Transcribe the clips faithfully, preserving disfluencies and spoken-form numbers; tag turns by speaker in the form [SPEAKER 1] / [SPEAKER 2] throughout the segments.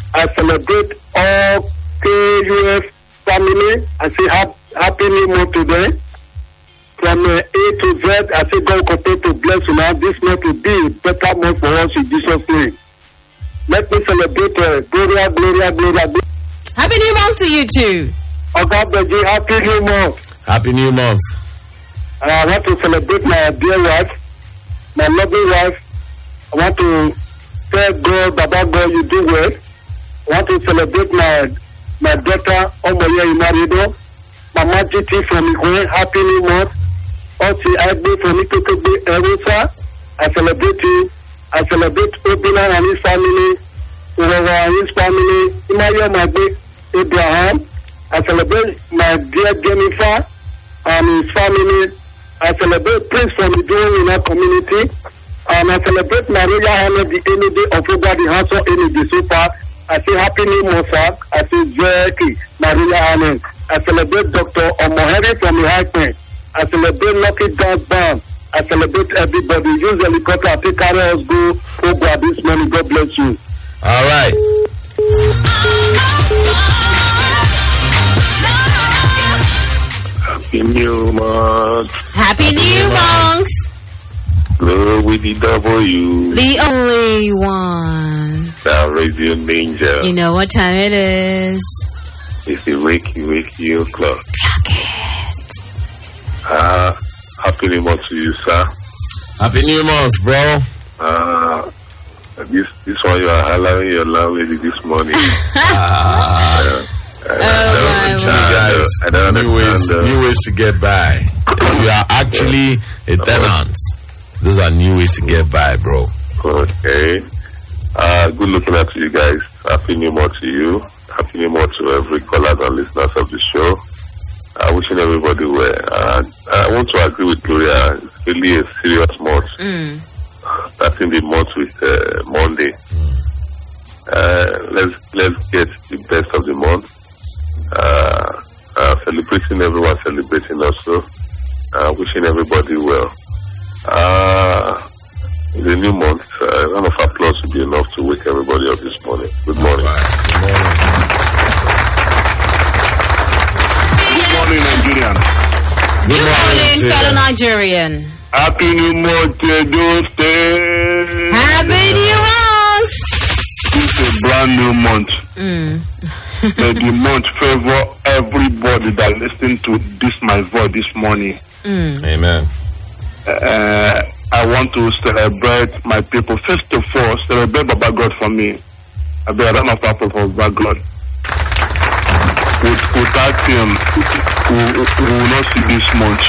[SPEAKER 1] I celebrate all K U F family. I say happy, happy new month today. From uh, A to Z, I say God continue to bless you now. This month will be a better month for us in Jesus' name. Let me celebrate uh, Gloria, Gloria, Gloria.
[SPEAKER 2] Happy new month to you too.
[SPEAKER 1] Oh God bless you. Happy new month.
[SPEAKER 3] Happy new month.
[SPEAKER 1] Uh, I want to celebrate my dear wife, my loving wife. I want to tell God, Baba God, you do well. I want to celebrate my my daughter, Omoye Imarido, Mama G T from Igwe. Happy new month. Oti Agbe from Ikokogbe Erusa. I celebrate you. I celebrate Obina and his family, Urewa and his family, Imayo Magbe, Abraham. I celebrate my dear Jennifer and his family. I celebrate Prince from the Doing in our community. And I celebrate my Royal Highness, the Energy of Oga, the House of Energy so far. I say Happy New Month, sir. I say Jackie, my Royal Highness. I celebrate Doctor Omoheri from the High Point. I celebrate Lucky Dance Band. I celebrate everybody. Use helicopter. I take carry us go Oga this morning. God bless you.
[SPEAKER 3] All right.
[SPEAKER 4] Happy New Month.
[SPEAKER 2] Happy new month.
[SPEAKER 4] Glory with the W.
[SPEAKER 2] The only one.
[SPEAKER 4] The Radio Ninja.
[SPEAKER 2] You know what time it is.
[SPEAKER 4] It's the Wakey Wakey o'clock.
[SPEAKER 2] Clock it.
[SPEAKER 4] Uh, happy New Month to you, sir.
[SPEAKER 3] Happy new month, bro.
[SPEAKER 4] Uh, this this one you are allowing your landlady this morning.
[SPEAKER 3] Ah.
[SPEAKER 4] Uh, I,
[SPEAKER 2] Oh,
[SPEAKER 4] I don't,
[SPEAKER 3] You guys,
[SPEAKER 4] I don't
[SPEAKER 3] new ways,
[SPEAKER 4] understand.
[SPEAKER 3] new ways to get by. If you are actually a tenant, those are new ways to get by, bro.
[SPEAKER 4] Okay. Uh, good looking at you guys. Happy New Month to you. Happy New Month to every caller and listeners of the show. Uh, wishing everybody well. Uh, I want to agree with Gloria. It's really a serious month.
[SPEAKER 2] Mm.
[SPEAKER 4] Starting the month with uh, Monday. Uh, let's let's get the best of the month. Uh, uh, celebrating everyone, celebrating also. Uh, wishing everybody well. Uh, in the new month, uh, a round of applause will be enough to wake everybody up this morning. Good morning.
[SPEAKER 3] Right. Good morning.
[SPEAKER 5] Good morning, Nigerian.
[SPEAKER 2] Good morning,
[SPEAKER 3] Sid.
[SPEAKER 2] fellow Nigerian.
[SPEAKER 5] Happy New Month, Edo State.
[SPEAKER 2] Happy new month.
[SPEAKER 5] It's a brand new month.
[SPEAKER 2] Mm.
[SPEAKER 5] May the month favor everybody that listens to this my voice this morning.
[SPEAKER 2] Mm.
[SPEAKER 3] Amen.
[SPEAKER 5] Uh, I want to celebrate my people. First of all, celebrate Baba God for me. I be a round of applause for Baba God. With, without him, we, we will not see this month.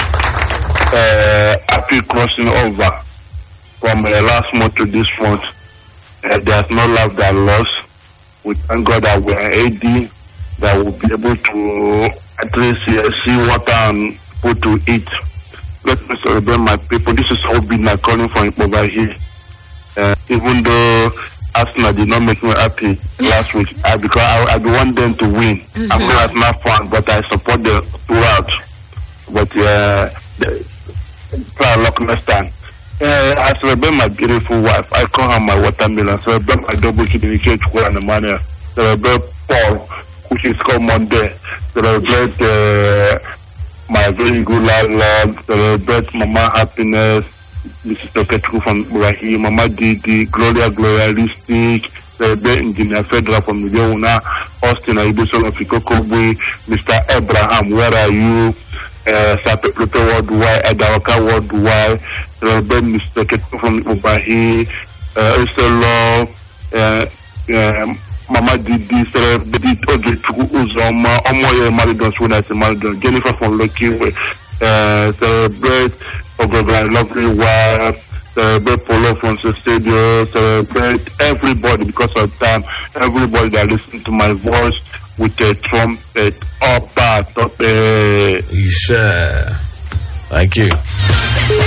[SPEAKER 5] Uh, happy crossing over from uh, last month to this month. Uh, there's no love that lost. We thank God that we are A D, that we'll be able to at least uh, see water and food to eat. Let me celebrate my people. This is how big my calling from over here. Uh, even though Arsenal did not make me happy last week, I, because I, I want them to win. Mm-hmm. I'm not Arsenal fan, but I support them throughout. But uh, the, try luck next time. Uh, I celebrate my beautiful wife. I call her my watermelon. Celebrate my double kidney cake and the money. Celebrate Paul, which is called Monday. Celebrate uh, my very good landlord. Celebrate Mama Happiness. This is Doctor True from Ibrahim. Mama Didi, Gloria Gloria Listic. Celebrate Engineer Federal from Midiona. Austin Aibuson of Ikokogbe. Mister Abraham, where are you? Uh, Sapeprote Worldwide, Adawaka Worldwide, Celebrate Mister Ketu from Ubahi, uh, Love, uh, uh, Mama Didi, Celebrate Ojechu Uzoma, Omoye Maridon, when I say Maridon, Jennifer from Lucky Way, uh, Celebrate Ogoga, Lovely Wife, Celebrate Polo from Studio, Celebrate everybody because of time, everybody that listens to my voice with a trumpet up, up, up, uh,
[SPEAKER 3] You sure? Thank you.